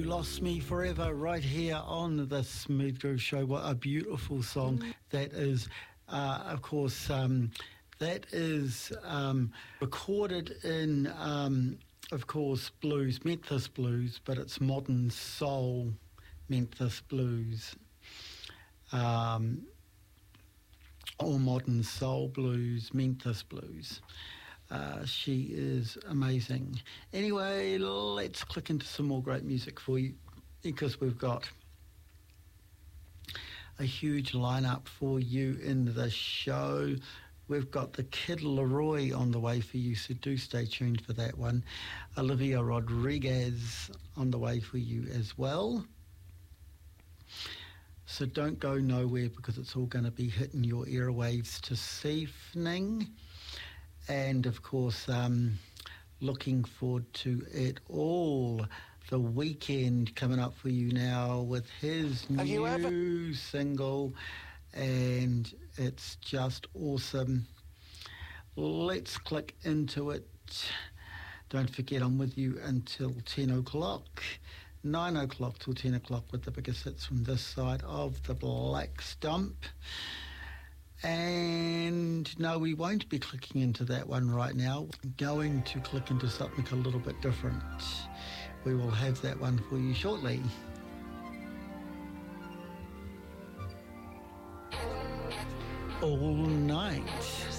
Lost Me Forever right here on the Smooth Groove Show. What a beautiful song that is. Of course, that is recorded in, of course, blues, Memphis blues, but it's modern soul Memphis blues. Or modern soul blues, Memphis blues. She is amazing. Anyway, let's click into some more great music for you, because we've got a huge lineup for you in the show. We've got the Kid Laroi on the way for you, so do stay tuned for that one. Olivia Rodriguez on the way for you as well. So don't go nowhere, because it's all going to be hitting your airwaves this evening. And, of course, looking forward to it all. The Weeknd coming up for you now with his new single, and it's just awesome. Let's click into it. Don't forget, I'm with you until 10 o'clock. 9 o'clock till 10 o'clock with the biggest hits from this side of the Black Stump. And no, we won't be clicking into that one right now. I'm going to click into something a little bit different. We will have that one for you shortly. All Night.